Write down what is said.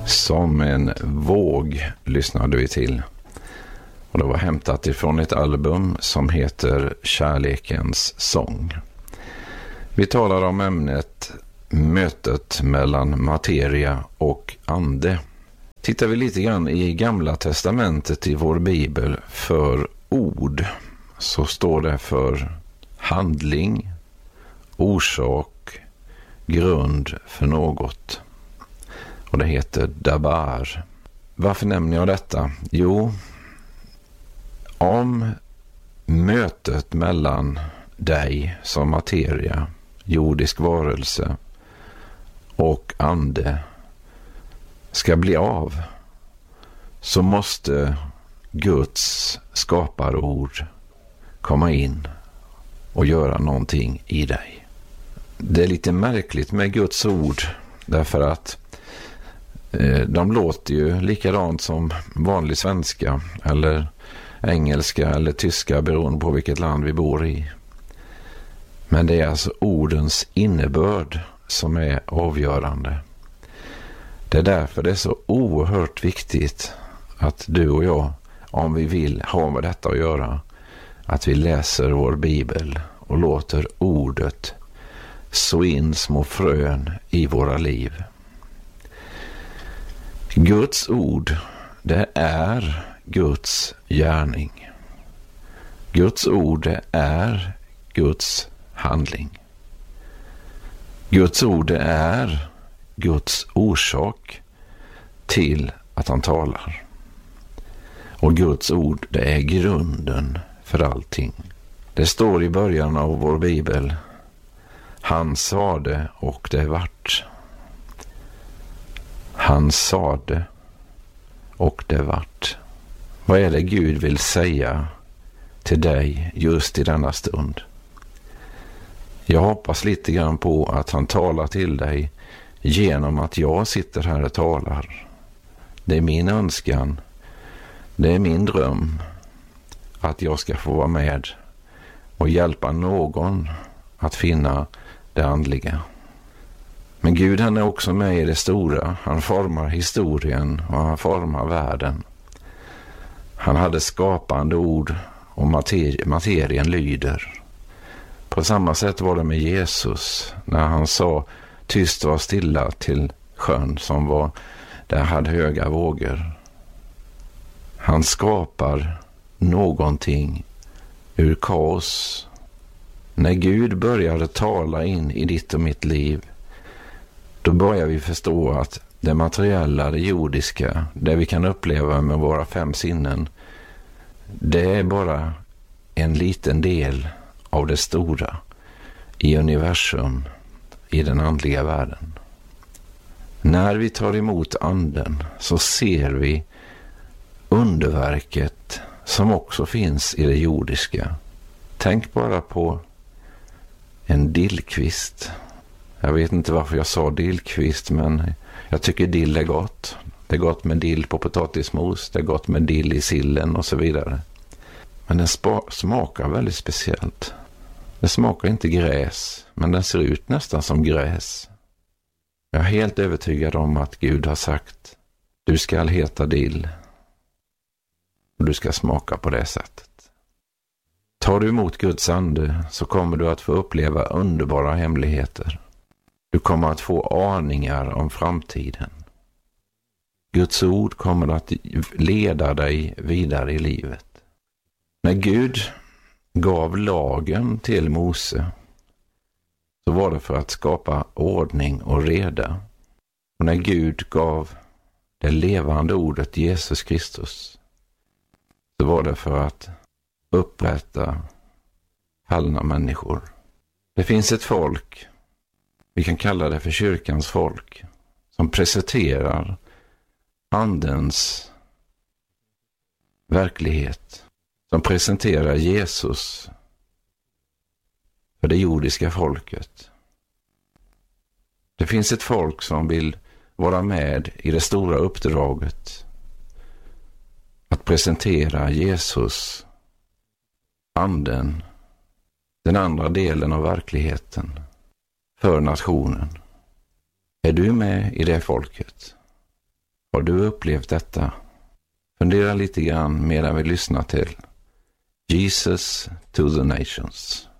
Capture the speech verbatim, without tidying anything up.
Som en våg lyssnade vi till. Och det var hämtat ifrån ett album som heter Kärlekens sång. Vi talar om ämnet mötet mellan materia och ande. Tittar vi lite grann i Gamla testamentet i vår bibel för ord, så står det för handling, orsak, grund för något. Och det heter dabar. Varför nämner jag detta? Jo, om mötet mellan dig som materia, jordisk varelse och ande ska bli av, så måste Guds skaparord komma in och göra någonting i dig. Det är lite märkligt med Guds ord, därför att eh, de låter ju likadant som vanlig svenska eller engelska eller tyska, beroende på vilket land vi bor i. Men det är alltså ordens innebörd som är avgörande. Det är därför det är så oerhört viktigt att du och jag, om vi vill ha med detta att göra, att vi läser vår bibel och låter ordet så in små frön i våra liv. Guds ord, det är Guds gärning. Guds ord, det är Guds handling. Guds ord, det är Guds orsak till att han talar. Och Guds ord, det är grunden för allting. Det står i början av vår bibel: han sade och det vart. Han sade och det vart. Vad är det Gud vill säga till dig just i denna stund? Jag hoppas lite grann på att han talar till dig genom att jag sitter här och talar. Det är min önskan, det är min dröm att jag ska få vara med och hjälpa någon att finna det andliga. Men Gud, han är också med i det stora. Han formar historien och han formar världen. Han hade skapande ord och materi- materien lyder. På samma sätt var det med Jesus när han sa tyst var stilla till sjön som var där hade höga vågor. Han skapar någonting ur kaos. När Gud började tala in i ditt och mitt liv, då börjar vi förstå att det materiella, det jordiska, det vi kan uppleva med våra fem sinnen, det är bara en liten del av det stora i universum, i den andliga världen. När vi tar emot anden så ser vi underverket som också finns i det jordiska. Tänk bara på en dillkvist. Jag vet inte varför jag sa dillkvist, men jag tycker dill är gott. Det är gott med dill på potatismos, det är gott med dill i sillen och så vidare. Men den spa- smakar väldigt speciellt. Det smakar inte gräs, men den ser ut nästan som gräs. Jag är helt övertygad om att Gud har sagt: du ska heta dill och du ska smaka på det sättet. Tar du emot Guds ande så kommer du att få uppleva underbara hemligheter. Du kommer att få aningar om framtiden. Guds ord kommer att leda dig vidare i livet. När Gud gav lagen till Mose så var det för att skapa ordning och reda. Och när Gud gav det levande ordet Jesus Kristus så var det för att upprätta fallna människor. Det finns ett folk, vi kan kalla det för kyrkans folk, som presenterar andens verklighet, som presenterar Jesus för det jordiska folket. Det finns ett folk som vill vara med i det stora uppdraget att presentera Jesus, anden, den andra delen av verkligheten för nationen. Är du med i det folket? Har du upplevt detta? Fundera lite grann medan vi lyssnar till Jesus to the Nations.